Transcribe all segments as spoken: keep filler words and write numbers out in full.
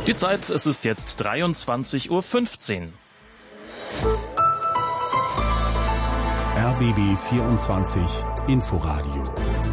Die Zeit, es ist jetzt dreiundzwanzig Uhr fünfzehn. R B B vierundzwanzig Inforadio.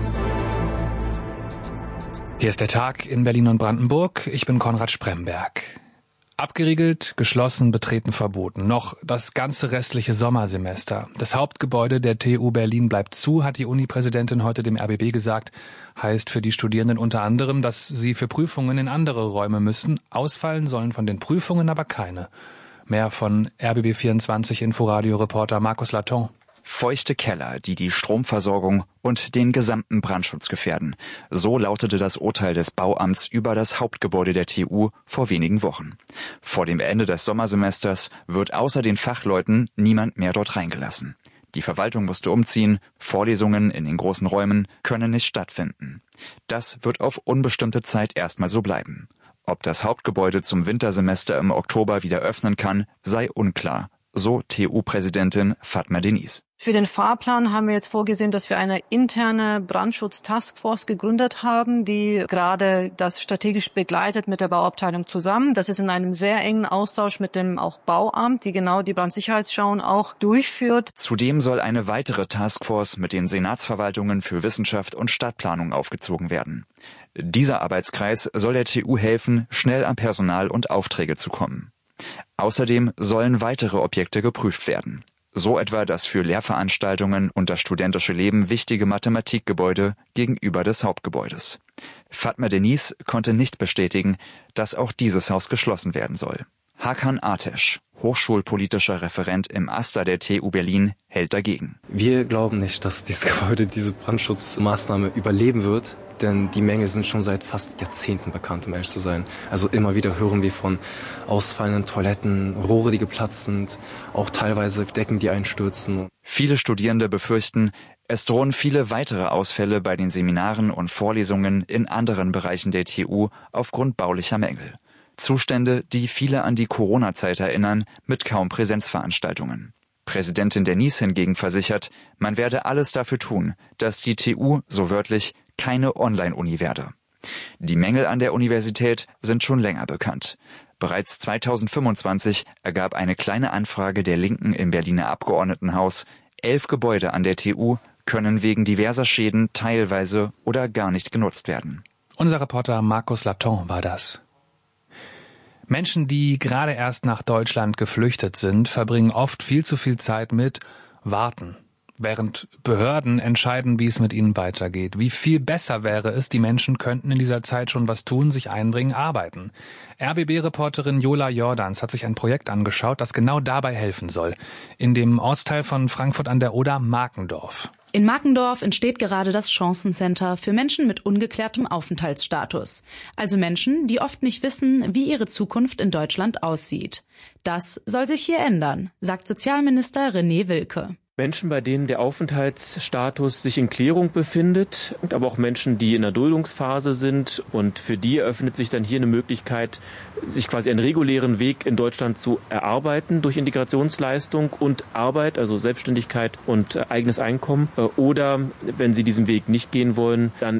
Hier ist der Tag in Berlin und Brandenburg. Ich bin Konrad Spremberg. Abgeriegelt, geschlossen, betreten verboten. Noch das ganze restliche Sommersemester. Das Hauptgebäude der T U Berlin bleibt zu, hat die Uni-Präsidentin heute dem R B B gesagt. Heißt für die Studierenden unter anderem, dass sie für Prüfungen in andere Räume müssen. Ausfallen sollen von den Prüfungen aber keine. Mehr von R B B vierundzwanzig Inforadio-Reporter Markus Laton. Feuchte Keller, die die Stromversorgung und den gesamten Brandschutz gefährden. So lautete das Urteil des Bauamts über das Hauptgebäude der T U vor wenigen Wochen. Vor dem Ende des Sommersemesters wird außer den Fachleuten niemand mehr dort reingelassen. Die Verwaltung musste umziehen, Vorlesungen in den großen Räumen können nicht stattfinden. Das wird auf unbestimmte Zeit erstmal so bleiben. Ob das Hauptgebäude zum Wintersemester im Oktober wieder öffnen kann, sei unklar. So T U-Präsidentin Fatma Deniz. Für den Fahrplan haben wir jetzt vorgesehen, dass wir eine interne Brandschutz-Taskforce gegründet haben, die gerade das strategisch begleitet mit der Bauabteilung zusammen. Das ist in einem sehr engen Austausch mit dem auch Bauamt, die genau die Brandsicherheitsschauen auch durchführt. Zudem soll eine weitere Taskforce mit den Senatsverwaltungen für Wissenschaft und Stadtplanung aufgezogen werden. Dieser Arbeitskreis soll der T U helfen, schnell an Personal und Aufträge zu kommen. Außerdem sollen weitere Objekte geprüft werden. So etwa das für Lehrveranstaltungen und das studentische Leben wichtige Mathematikgebäude gegenüber des Hauptgebäudes. Fatma Deniz konnte nicht bestätigen, dass auch dieses Haus geschlossen werden soll. Hakan Ateş, hochschulpolitischer Referent im AStA der T U Berlin, hält dagegen. Wir glauben nicht, dass dieses Gebäude diese Brandschutzmaßnahme überleben wird. Denn die Mängel sind schon seit fast Jahrzehnten bekannt, um ehrlich zu sein. Also immer wieder hören wir von ausfallenden Toiletten, Rohre, die geplatzt sind, auch teilweise Decken, die einstürzen. Viele Studierende befürchten, es drohen viele weitere Ausfälle bei den Seminaren und Vorlesungen in anderen Bereichen der T U aufgrund baulicher Mängel. Zustände, die viele an die Corona-Zeit erinnern, mit kaum Präsenzveranstaltungen. Präsidentin Deniz hingegen versichert, man werde alles dafür tun, dass die T U, so wörtlich, keine Online-Uni werde. Die Mängel an der Universität sind schon länger bekannt. Bereits zweitausendfünfundzwanzig ergab eine kleine Anfrage der Linken im Berliner Abgeordnetenhaus, elf Gebäude an der T U können wegen diverser Schäden teilweise oder gar nicht genutzt werden. Unser Reporter Markus Laton war das. Menschen, die gerade erst nach Deutschland geflüchtet sind, verbringen oft viel zu viel Zeit mit Warten. Während Behörden entscheiden, wie es mit ihnen weitergeht. Wie viel besser wäre es, die Menschen könnten in dieser Zeit schon was tun, sich einbringen, arbeiten. R B B-Reporterin Jola Jordans hat sich ein Projekt angeschaut, das genau dabei helfen soll. In dem Ortsteil von Frankfurt an der Oder, Markendorf. In Markendorf entsteht gerade das Chancencenter für Menschen mit ungeklärtem Aufenthaltsstatus. Also Menschen, die oft nicht wissen, wie ihre Zukunft in Deutschland aussieht. Das soll sich hier ändern, sagt Sozialminister René Wilke. Menschen, bei denen der Aufenthaltsstatus sich in Klärung befindet, aber auch Menschen, die in der Duldungsphase sind. Und für die eröffnet sich dann hier eine Möglichkeit, sich quasi einen regulären Weg in Deutschland zu erarbeiten durch Integrationsleistung und Arbeit, also Selbstständigkeit und eigenes Einkommen. Oder wenn sie diesen Weg nicht gehen wollen, dann